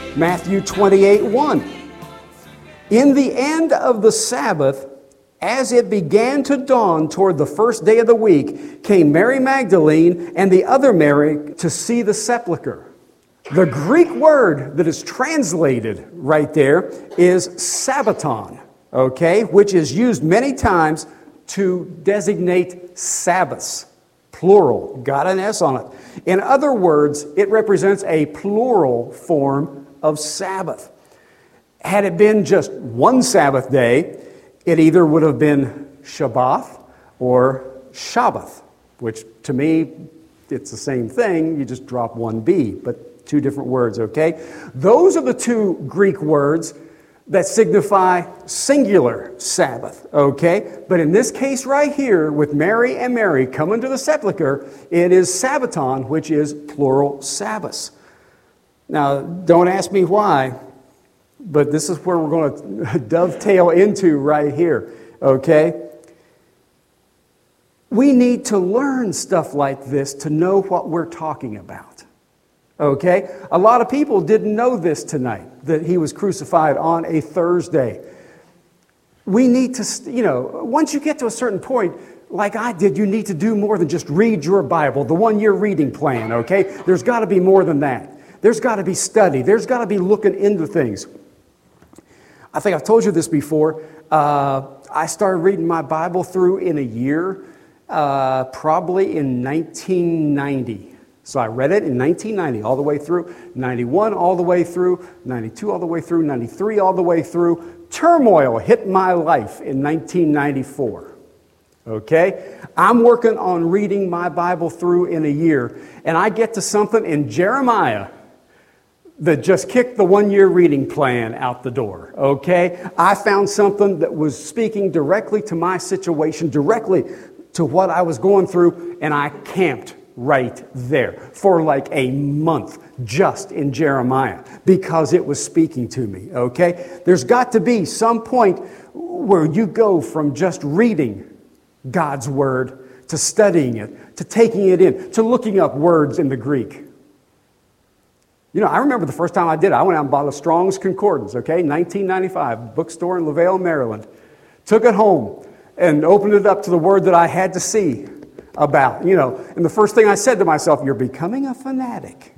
Matthew 28:1. In the end of the Sabbath, as it began to dawn toward the first day of the week, came Mary Magdalene and the other Mary to see the sepulchre. The Greek word that is translated right there is Sabbaton, okay, which is used many times to designate Sabbaths, plural, got an S on it. In other words, it represents a plural form of Sabbath. Had it been just one Sabbath day, it either would have been Shabbath or Shabbath, which to me, it's the same thing. You just drop one B, but two different words, okay? Those are the two Greek words that signify singular Sabbath, okay? But in this case right here, with Mary and Mary coming to the sepulchre, it is Sabbaton, which is plural Sabbaths. Now, don't ask me why, but this is where we're going to dovetail into right here, okay? We need to learn stuff like this to know what we're talking about, okay? A lot of people didn't know this tonight, that he was crucified on a Thursday. We need to, once you get to a certain point, like I did, you need to do more than just read your Bible, the one-year reading plan, okay? There's got to be more than that. There's got to be study. There's got to be looking into things. I think I've told you this before. I started reading my Bible through in a year, probably in 1990. So I read it in 1990 all the way through, 91 all the way through, 92 all the way through, 93 all the way through. Turmoil hit my life in 1994. Okay? I'm working on reading my Bible through in a year, and I get to something in Jeremiah that just kicked the one-year reading plan out the door, okay? I found something that was speaking directly to my situation, directly to what I was going through, and I camped right there for like a month just in Jeremiah because it was speaking to me, okay? There's got to be some point where you go from just reading God's Word to studying it, to taking it in, to looking up words in the Greek. I remember the first time I did it. I went out and bought a Strong's Concordance, okay? 1995, bookstore in LaVale, Maryland. Took it home and opened it up to the word that I had to see about, And the first thing I said to myself, you're becoming a fanatic.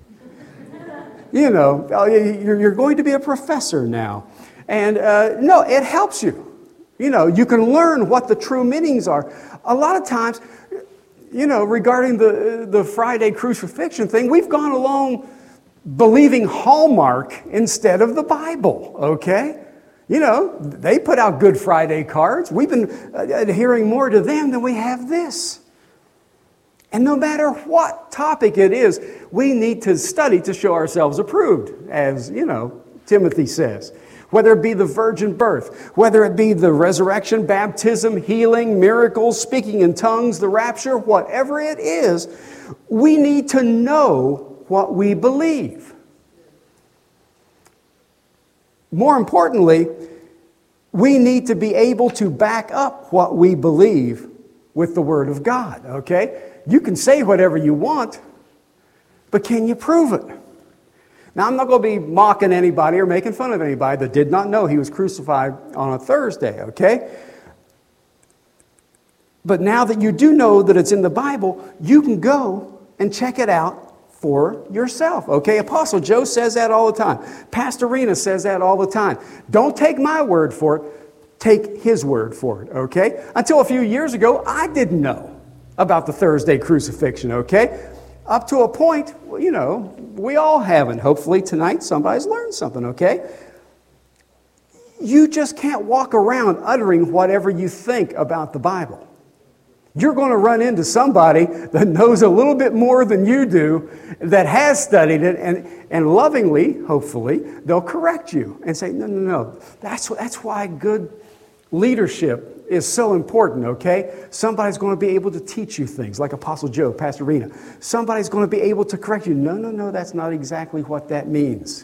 You're going to be a professor now. And no, it helps you. You can learn what the true meanings are. A lot of times, regarding the Friday crucifixion thing, we've gone along believing Hallmark instead of the Bible, okay? They put out Good Friday cards. We've been adhering more to them than we have this. And no matter what topic it is, we need to study to show ourselves approved, as, Timothy says. Whether it be the virgin birth, whether it be the resurrection, baptism, healing, miracles, speaking in tongues, the rapture, whatever it is, we need to know what we believe. More importantly, we need to be able to back up what we believe with the Word of God, okay? You can say whatever you want, but can you prove it? Now, I'm not going to be mocking anybody or making fun of anybody that did not know he was crucified on a Thursday, okay? But now that you do know that it's in the Bible, you can go and check it out for yourself, okay? Apostle Joe says that all the time. Pastor Rena says that all the time. Don't take my word for it. Take his word for it, okay? Until a few years ago, I didn't know about the Thursday crucifixion, okay? Up to a point, we all haven't. Hopefully tonight somebody's learned something, okay? You just can't walk around uttering whatever you think about the Bible. You're going to run into somebody that knows a little bit more than you do, that has studied it, and lovingly, hopefully, they'll correct you and say, no. That's why good leadership is so important, okay? Somebody's going to be able to teach you things, like Apostle Joe, Pastor Rena. Somebody's going to be able to correct you. No, that's not exactly what that means.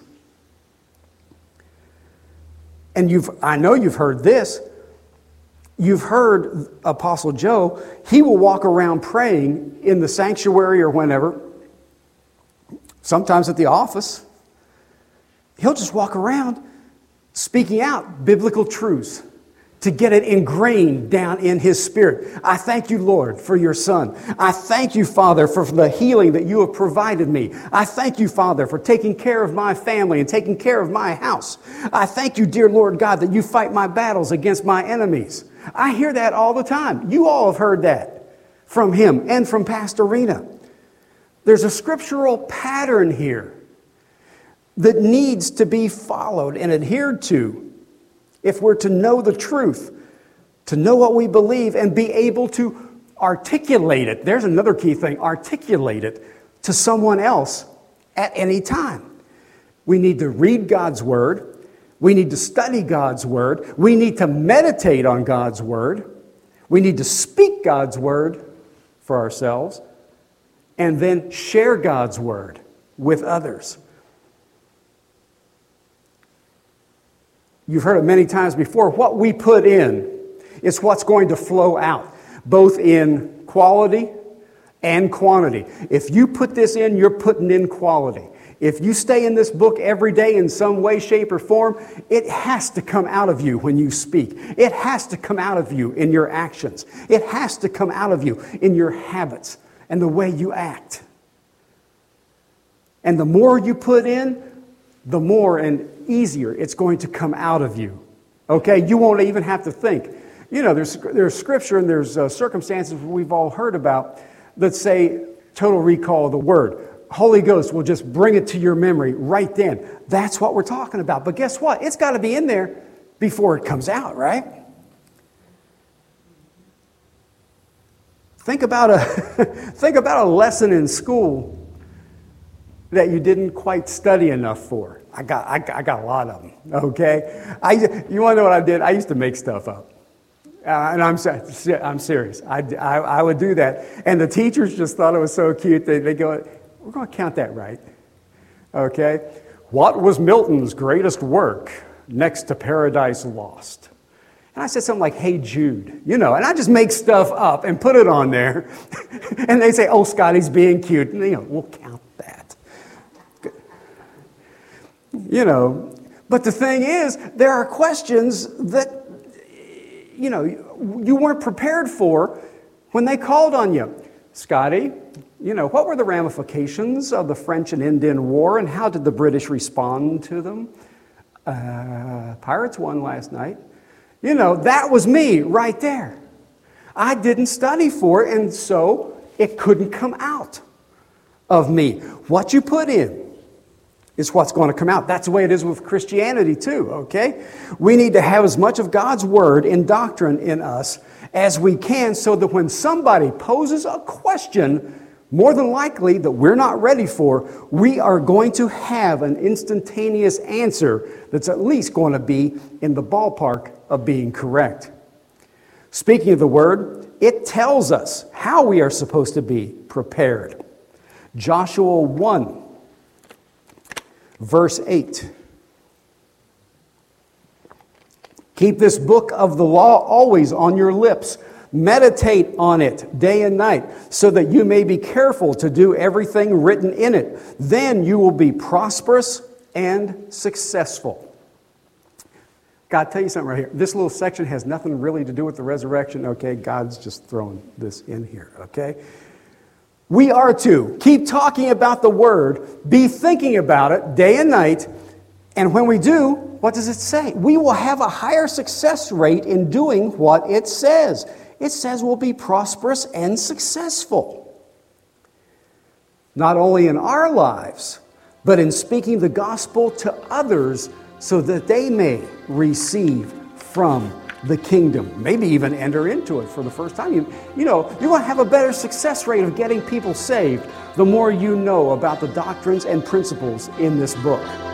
And I know you've heard this. You've heard Apostle Joe, he will walk around praying in the sanctuary or whenever, sometimes at the office, He'll just walk around speaking out biblical truths to get it ingrained down in his spirit. I thank you, Lord, for your son. I thank you, Father, for the healing that you have provided me. I thank you, Father, for taking care of my family and taking care of my house. I thank you, dear Lord God, that you fight my battles against my enemies. I hear that all the time. You all have heard that from him and from Pastor Rena. There's a scriptural pattern here that needs to be followed and adhered to if we're to know the truth, to know what we believe and be able to articulate it. There's another key thing, articulate it to someone else at any time. We need to read God's Word. We need to study God's Word. We need to meditate on God's Word. We need to speak God's Word for ourselves and then share God's Word with others. You've heard it many times before. What we put in is what's going to flow out, both in quality and quantity. If you put this in, you're putting in quality. If you stay in this book every day in some way, shape, or form, it has to come out of you when you speak. It has to come out of you in your actions. It has to come out of you in your habits and the way you act. And the more you put in, the more and easier it's going to come out of you. Okay? You won't even have to think. You know, there's scripture and there's circumstances we've all heard about that say total recall of the word. Holy Ghost will just bring it to your memory right then. That's what we're talking about. But guess what? It's got to be in there before it comes out, right? Think about a lesson in school that you didn't quite study enough for. I got a lot of them, okay? You want to know what I did? I used to make stuff up. And I'm serious. I would do that. And the teachers just thought it was so cute. They go, we're going to count that right, okay? What was Milton's greatest work next to Paradise Lost? And I said something like, Hey Jude, you know, and I just make stuff up and put it on there. And they say, oh, Scotty's being cute. And, you know, we'll count that. You know, but the thing is, there are questions that, you know, you weren't prepared for when they called on you. Scotty, you know, what were the ramifications of the French and Indian War and how did the British respond to them? Pirates won last night. You know, that was me right there. I didn't study for it, and so it couldn't come out of me. What you put in is what's going to come out. That's the way it is with Christianity too, okay? We need to have as much of God's Word and doctrine in us as we can so that when somebody poses a question, more than likely that we're not ready for, we are going to have an instantaneous answer that's at least going to be in the ballpark of being correct. Speaking of the Word, it tells us how we are supposed to be prepared. Joshua 1, verse 8. Keep this book of the law always on your lips. Meditate on it day and night, so that you may be careful to do everything written in it. Then you will be prosperous and successful. God, tell you something right here. This little section has nothing really to do with the resurrection, okay? God's just throwing this in here, okay? We are to keep talking about the Word, be thinking about it day and night, and when we do, what does it say? We will have a higher success rate in doing what it says. It says we'll be prosperous and successful. Not only in our lives, but in speaking the gospel to others so that they may receive from the kingdom, maybe even enter into it for the first time. You know, you want to have a better success rate of getting people saved the more you know about the doctrines and principles in this book.